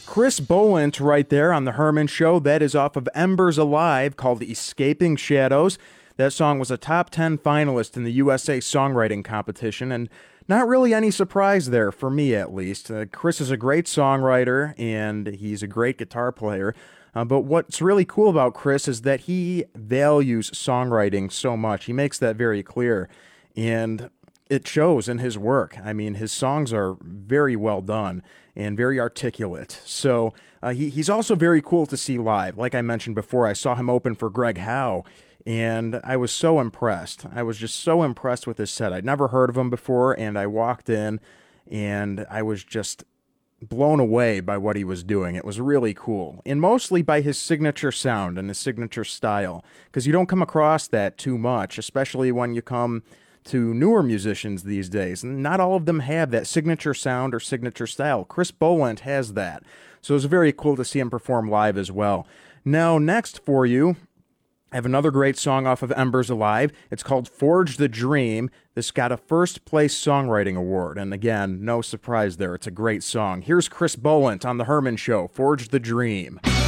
Chris Bolant right there on The Herman Show. That is off of Embers Alive called Escaping Shadows. That song was a top 10 finalist in the USA Songwriting Competition, and not really any surprise there, for me at least. Chris is a great songwriter, and he's a great guitar player. But what's really cool about Chris is that he values songwriting so much. He makes that very clear, and it shows in his work. I mean, his songs are very well done and very articulate. So he's also very cool to see live. Like I mentioned before, I saw him open for Greg Howe, and I was so impressed. I was just so impressed with his set. I'd never heard of him before, and I walked in, and I was just blown away by what he was doing. It was really cool, and mostly by his signature sound and his signature style, because you don't come across that too much, especially when you come to newer musicians these days. Not all of them have that signature sound or signature style. Chris Bolant has that, so it was very cool to see him perform live as well. Now, next for you, I have another great song off of Embers Alive. It's called Forge the Dream. This got a first place songwriting award, and again, no surprise there. It's a great song. Here's Chris Bolant on The Herman Show, Forge the Dream.